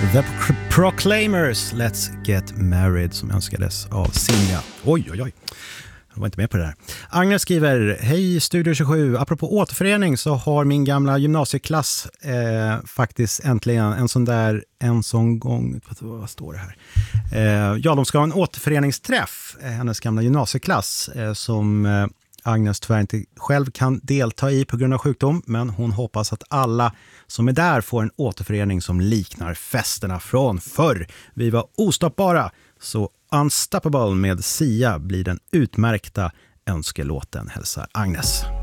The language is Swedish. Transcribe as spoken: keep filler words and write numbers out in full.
The Proclaimers, Let's Get Married, som önskades av Sinja. Oj, oj, oj. Jag var inte med på det där. Agnes skriver, hej Studio tjugosju. Apropå återförening så har min gamla gymnasieklass eh, faktiskt äntligen en sån där, en sån gång, vad står det här? Eh, ja, de ska ha en återföreningsträff, eh, hennes gamla gymnasieklass, eh, som eh, Agnes tyvärr inte själv kan delta i på grund av sjukdom, men hon hoppas att alla som är där får en återförening som liknar festerna från förr. Vi var ostoppbara, så Unstoppable med Sia blir den utmärkta önskelåten, hälsar Agnes.